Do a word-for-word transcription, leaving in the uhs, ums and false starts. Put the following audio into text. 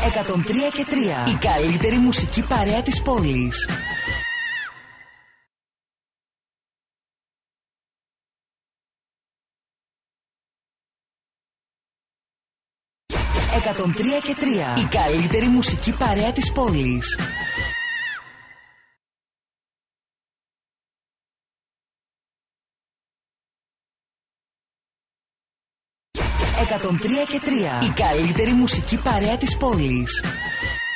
εκατόν τρία και τρία. Η καλύτερη μουσική παρέα της πόλης. εκατόν τρία και τρία. Η καλύτερη μουσική παρέα της πόλης. εκατόν τρία και τρία. Η καλύτερη μουσική παρέα της πόλης.